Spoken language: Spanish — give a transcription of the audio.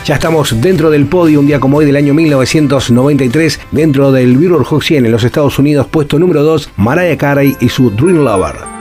Ya estamos dentro del podio un día como hoy del año 1993, dentro del Billboard Hot 100 en los Estados Unidos, puesto número 2, Mariah Carey y su Dream Lover.